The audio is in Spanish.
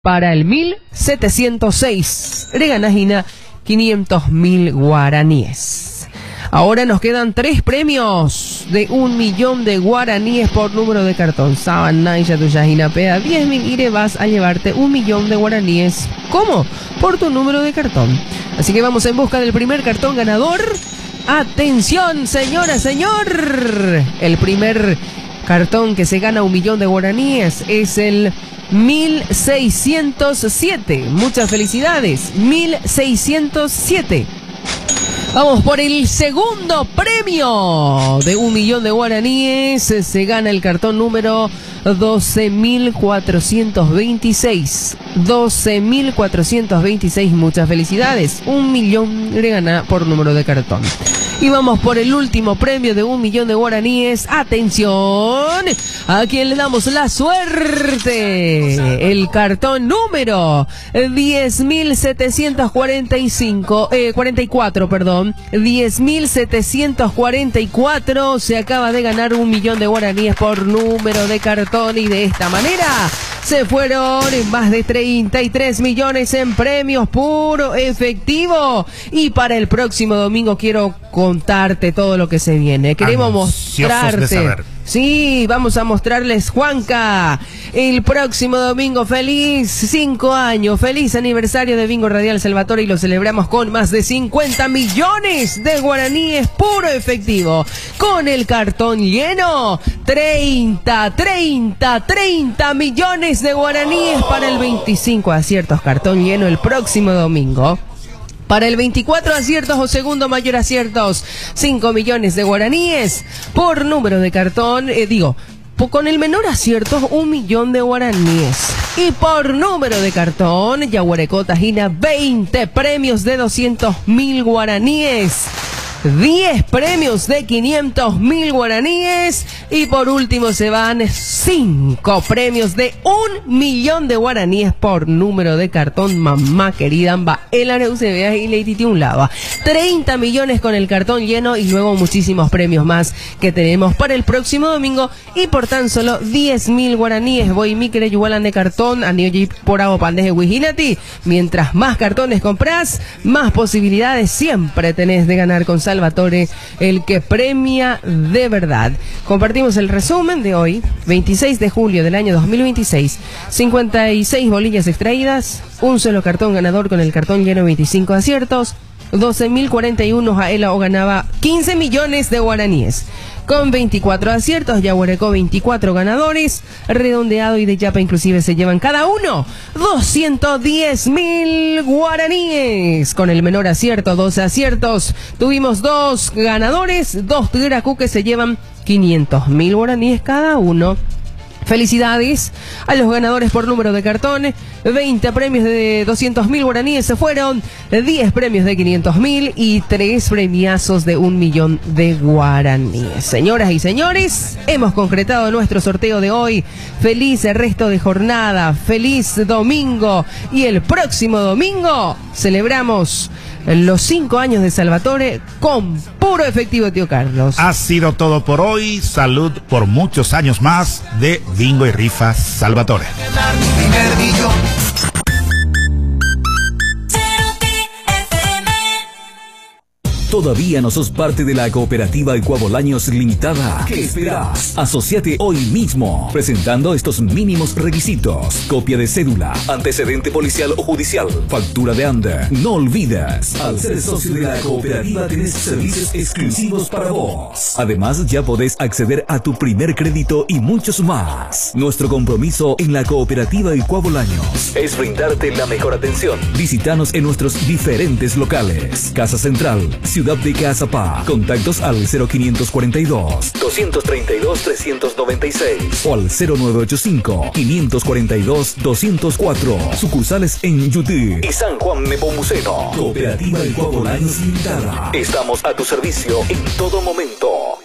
Para el 1706, reganajina 500.000 guaraníes. Ahora nos quedan 3 premios de 1 millón de guaraníes por número de cartón. Sabanaya tuyajina pea 10.000 y vas a llevarte 1 millón de guaraníes. ¿Cómo? Por tu número de cartón. Así que vamos en busca del primer cartón ganador. ¡Atención, señora, señor! El primer cartón que se gana 1 millón de guaraníes es el 1607. Muchas felicidades. 1607. Vamos por el segundo premio de 1 millón de guaraníes. Se gana el cartón número 12.426. 12.426. Muchas felicidades. 1 millón de gana por número de cartón. Y vamos por el último premio de 1 millón de guaraníes. ¡Atención! ¿A quién le damos la suerte? El cartón número 10.744, perdón. 10.744. Se acaba de ganar 1 millón de guaraníes por número de cartón. Y de esta manera se fueron más de 33 millones en premios puro efectivo. Y para el próximo domingo quiero contarte todo lo que se viene. Queremos mostrarte. Sí, vamos a mostrarles, Juanca, el próximo domingo. Feliz 5 años, feliz aniversario de Bingo Radial Salvatore, y lo celebramos con más de 50 millones de guaraníes puro efectivo. Con el cartón lleno, 30 millones de guaraníes para el 25 aciertos. Cartón lleno el próximo domingo. Para el 24 aciertos o segundo mayor aciertos, 5 millones de guaraníes por número de cartón. Con el menor aciertos, 1 millón de guaraníes. Y por número de cartón, Yaguarecó Tajina, 20 premios de 200.000 guaraníes. 10 premios de 500.000 guaraníes. Y por último se van 5 premios de 1 millón de guaraníes por número de cartón. Mamá querida, amba el areucebea y leititi un lava. 30 millones con el cartón lleno y luego muchísimos premios más que tenemos para el próximo domingo. Y por tan solo 10.000 guaraníes voy mi quere yualan de cartón a Nioyi por agua pandeje wijinati. Mientras más cartones compras, más posibilidades siempre tenés de ganar con Salvatore, el que premia de verdad. Compartimos el resumen de hoy, 26 de julio del año 2026. 56 bolillas extraídas, un solo cartón ganador con el cartón lleno, 25 aciertos. 12.041 Jaela o ganaba 15 millones de guaraníes. Con 24 aciertos, Yaguarecó 24 ganadores, redondeado y de Yapa inclusive se llevan cada uno 210.000 guaraníes. Con el menor acierto, 12 aciertos, tuvimos 2 ganadores, 2 Tigrakú que se llevan 500.000 guaraníes cada uno. Felicidades a los ganadores por número de cartón. 20 premios de 200.000 guaraníes se fueron, 10 premios de 500.000 y 3 premiazos de 1 millón de guaraníes. Señoras y señores, hemos concretado nuestro sorteo de hoy. Feliz resto de jornada, feliz domingo, y el próximo domingo celebramos los 5 años de Salvatore con puro efectivo, tío Carlos. Ha sido todo por hoy. Salud por muchos años más de Bingo y Rifas Salvatore. ¿Todavía no sos parte de la cooperativa Ecuabolaños Limitada? ¿Qué esperás? Asociate hoy mismo, presentando estos mínimos requisitos: copia de cédula, antecedente policial o judicial, factura de ANDE. No olvides, al ser socio de la cooperativa tenés servicios exclusivos para vos. Además, ya podés acceder a tu primer crédito y muchos más. Nuestro compromiso en la cooperativa Ecuabolaños es brindarte la mejor atención. Visítanos en nuestros diferentes locales: Casa Central, Ciudad de Cazapá. Contactos al 0542-232-396 o al 0985-542-204. Sucursales en Yutí y San Juan Nepomuceno. Cooperativa Ecuabolaños Limitada. Estamos a tu servicio en todo momento.